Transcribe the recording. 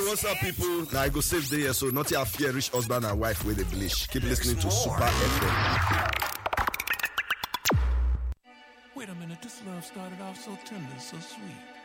what's up, people? Now I go save the year, so not your fear rich husband and wife with a bleach. Keep listening to Super FM. Wait a minute, this love started off so tender, so sweet.